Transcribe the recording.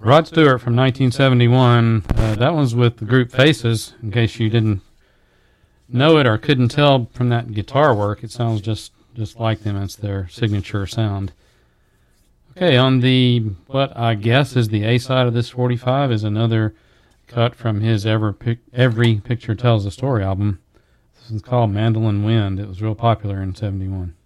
Rod Stewart from 1971. That one's with the group Faces, in case you didn't know it or couldn't tell from that guitar work. It sounds just like them. It's their signature sound. Okay, on the, what I guess is the A side of this 45 is another cut from his Every Picture Tells a Story album. This is called Mandolin Wind. It was real popular in 71.